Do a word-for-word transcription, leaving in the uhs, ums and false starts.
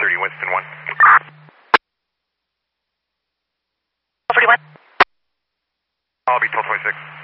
thirty, Winston one. thirty-one. I'll be twelve twenty-six.